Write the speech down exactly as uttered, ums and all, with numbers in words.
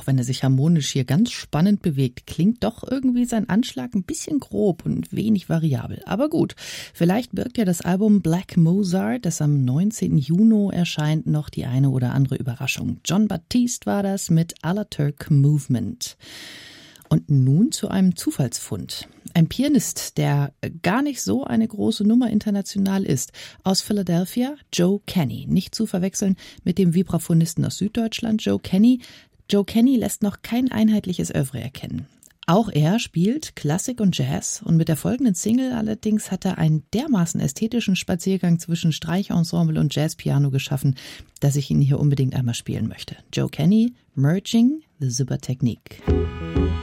auch wenn er sich harmonisch hier ganz spannend bewegt, klingt doch irgendwie sein Anschlag ein bisschen grob und wenig variabel. Aber gut, vielleicht birgt ja das Album Black Mozart, das am neunzehnten Juni erscheint, noch die eine oder andere Überraschung. Jon Batiste war das mit Alaturk Movement. Und nun zu einem Zufallsfund. Ein Pianist, der gar nicht so eine große Nummer international ist. Aus Philadelphia, Joe Kenny. Nicht zu verwechseln mit dem Vibraphonisten aus Süddeutschland, Joe Kenny. Joe Kenny lässt noch kein einheitliches Œuvre erkennen. Auch er spielt Klassik und Jazz und mit der folgenden Single allerdings hat er einen dermaßen ästhetischen Spaziergang zwischen Streicherensemble und Jazzpiano geschaffen, dass ich ihn hier unbedingt einmal spielen möchte. Joe Kenny, Merging the Zipper Technique.